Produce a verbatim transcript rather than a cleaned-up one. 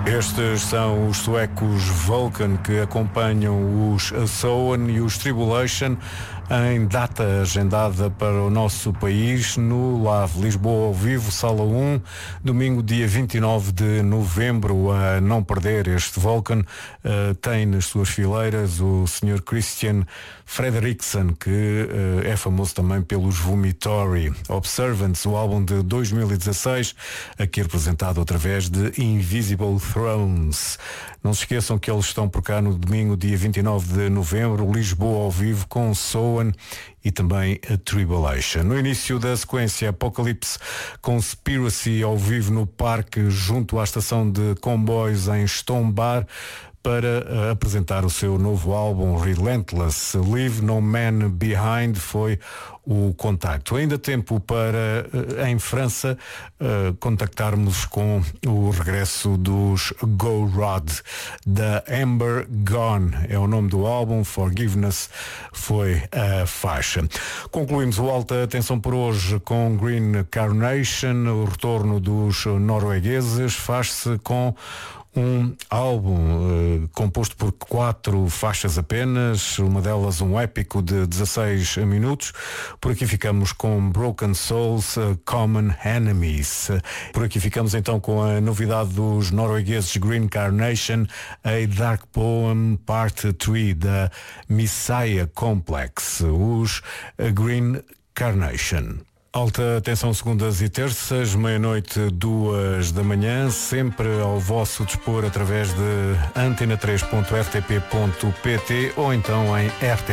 Estes são os suecos Vulcan, que acompanham os Soen e os Tribulation em data agendada para o nosso país no Live Lisboa ao vivo, Sala um, domingo dia vinte e nove de novembro. A não perder, este Vulcan uh, tem nas suas fileiras o senhor Christian Frederiksen, que uh, é famoso também pelos Vomitory. Observance, o álbum de dois mil e dezasseis, aqui representado através de Invisible Thrones. Não se esqueçam que eles estão por cá no domingo dia vinte e nove de novembro, Lisboa ao vivo com Soen e também a Tribulation. No início da sequência, Apocalypse Conspiracy ao vivo no parque junto à estação de comboios em Stone Bar, para uh, apresentar o seu novo álbum Relentless. Leave No Man Behind foi o contacto. Ainda tempo para, uh, em França, uh, contactarmos com o regresso dos Go Rod, da Amber Gone. É o nome do álbum, Forgiveness foi a faixa. Concluímos o Alta Tensão por hoje com Green Carnation. O retorno dos noruegueses faz-se com um álbum uh, composto por quatro faixas apenas, uma delas um épico de dezasseis minutos. Por aqui ficamos com Broken Souls, uh, Common Enemies. Por aqui ficamos então com a novidade dos noruegueses Green Carnation, A Dark Poem Part três da Messiah Complex, os uh, Green Carnation. Alta Tensão segundas e terças, meia-noite, duas da manhã, sempre ao vosso dispor através de antena três ponto r t p ponto p t ou então em R T